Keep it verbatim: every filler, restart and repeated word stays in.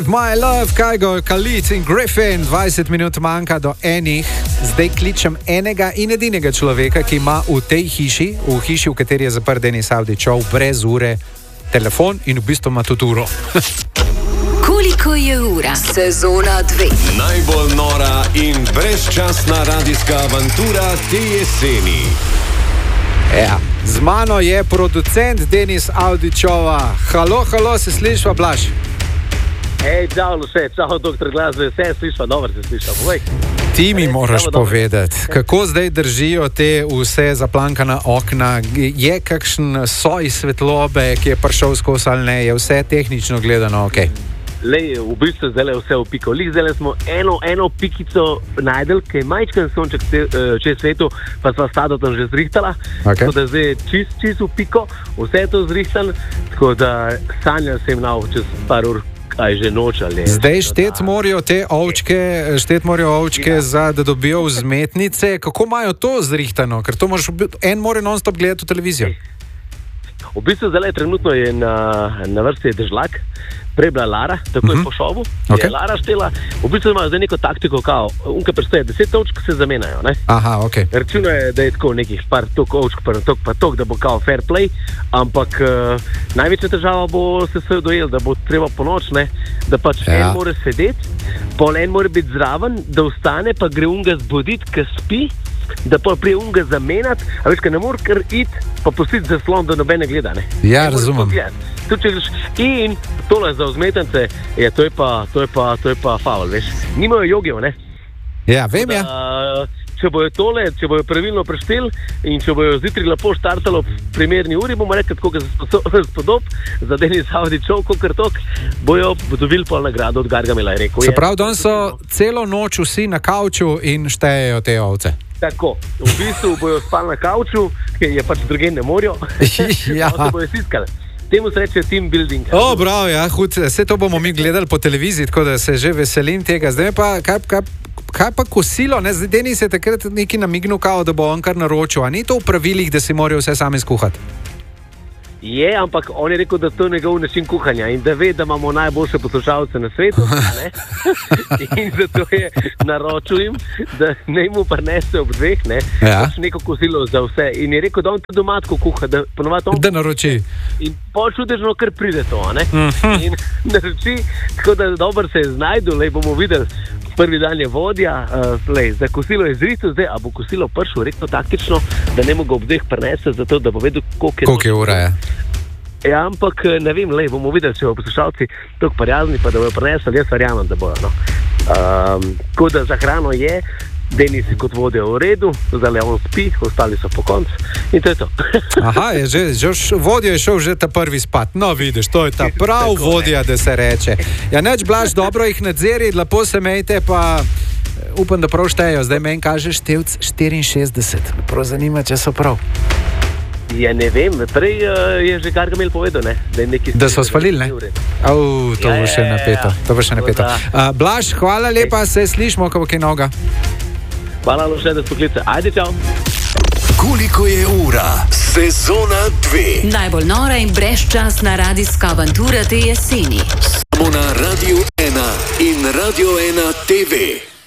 My love, Kygo, Khalid in Griffin, dvajset minut manjka do enih. Zdaj kličem enega in edinega človeka, ki ima v tej hiši, v hiši, v kateri je zaprt Denis Avdićov, brez ure telefon in v bistvu ima tudi uro. Koliko je ura? Sezona dve. Najbolj nora in brezčasna radijska avantura te jeseni. Ja, z mano je producent Denis Avdićova. Halo, halo, se slišva, Blaž? Hej, čau, vse, čau, doktor Glasbe, vse slišva, dobro se slišva, povej. Ti mi moraš povedati, kako zdaj držijo te vse zaplankana okna, je kakšen soj svetlobe, ki je prišel skozi ali ne, je vse tehnično gledano, ok? Lej, v bistvu zdaj vse v piko. Lih zdaj smo eno, eno pikico najdel, ki je majčken sonček čez svetu, pa sva stado tam že zrihtala, okay. Tako da zdaj je čist, čist v piko, vse je to zrihtan, tako da sanjal sem nav čez par ur. Kaj že noč ali... Zdaj štet morajo te ovčke, štet morajo ovčke ja. za, da dobijo vzmetnice. Kako imajo to zrihtano? Ker to moraš, en mora non-stop gledati v televizijo. V bistvu zdaj trenutno je na, na vrsti Dežlak, prej bila Lara, tako uh-huh. je po šovu, okay. je Lara štela. V bistvu imajo zdaj neko taktiko, kao, unka predstaje, deset ovčk se zamenjajo, ne? Aha, ok. Računo je, da je tako nekih par tok ovčk, par tok, pa tok, da bo kao fair play, ampak uh, največja težava bo se vse dojel, da bo treba po noč, ne? Da pač ja. en mora sedeti, pol en mora biti zraven, da vstane, pa gre unga zbuditi, ki spi, da pa prije unga zamenjati, a veš, kaj ne mora kar iti, pa pustiti zaslon, da nobene gleda, ne? Ja, razumem. In tole za vzmetence, je, to je pa, to je pa, to je pa faul, veš. Nimajo jogijo, ne? Ja, vem, da, ja. Če bojo tole, če bojo pravilno prešteli in če bojo zjutraj lepo štartalo v primerni uri, bomo rekli, kako se spodob za Denis Avdićov, kokr tok, bojo dobili pol nagrado od Gargamela, je rekel. Se pravi, danes so celo noč vsi na kavču in štejejo te ovce. Tako, v bistvu bojo spali na kavču, ker je pač druge ne morijo, ja. se bojo stiskali. Temu se reče team building. O, bravo, ja, hud, vse to bomo mi gledali po televiziji, tako da se že veselim tega. Zdaj pa, kaj, kaj, kaj pa kosilo, ne? Zdaj Denis je takrat neki namignil kao, da bo on kar naročil, a ni to v pravilih, da si morajo vse sami skuhati? Je, ampak on je rekel, da to je njegov način kuhanja in da ve, da imamo najboljše poslušalce na svetu, ne? In zato je naročil jim, da ne mu prinese ob dveh, ne? Ja. Pač neko kosilo za vse. In je rekel, da on to doma tako kuha, da ponovadi on... Da naroči. In pol čudežno kar pride to, ne? Uh-huh. In naroči, tako da dobro se je znajdu, lej bomo videli. Prvi dan je vodja, uh, lej, za kosilo je zristil, zdaj, a bo kosilo prišel rekno taktično, da ne mogo ob dveh prinese, zato da bo vedel, koliko je... Koliko je ura, je. Ja, ampak ne vem, lej, bomo videli, če bo poslušalci toliko prijazni, pa da bojo prinesli, jaz verjamem, da bojo, no. Um, tako da za hrano je, Denis je kot vodja v redu, zdaj on spi, ostali so po koncu in to je to. Aha, je že, že vodja je šel že ta prvi spat. No, vidiš, to je ta prav tako, vodja, ne. Da se reče. Ja, neč Blaž, dobro jih nadzeri, lepo se mejte, pa upam, da prav štejo. Zdaj meni kažeš števc štiriinšestdeset. Prav zanima, če so prav. Ja, ne vem, prej uh, je že Gargamel povedal, ne? Da, je da so spalili, ne? Au, to ja, bo še napeto. To bo še napeto. Uh, Blaž, hvala lepa, se slišmo, kako kaj noga. Hvala še, da spoklice. Ajde, čau. Koliko je ura? Sezona dve. Najbolj nora in brezčasna radijska avantura te jeseni. Samo na Radio ena in Radio ena T V.